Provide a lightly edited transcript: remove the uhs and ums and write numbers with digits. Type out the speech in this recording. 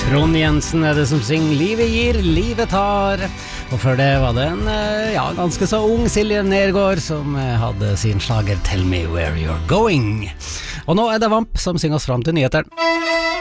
Trond Jensen er det som synger Livet gir, livet tar. Og før det var det en ganske så ung Silje Nergård som hadde sin slager Tell Me Where You're Going. Og nå er det Vamp som synger oss fram til nyheteren.